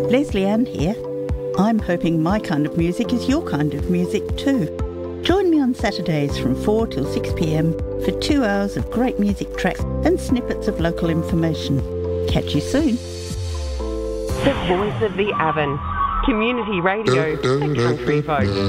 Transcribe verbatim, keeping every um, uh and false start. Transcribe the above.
Leslie Ann here. I'm hoping my kind of music is your kind of music too. Join me on Saturdays from four till six p m for two hours of great music tracks and snippets of local information. Catch you soon. The voice of the Avon. Community radio for country folk.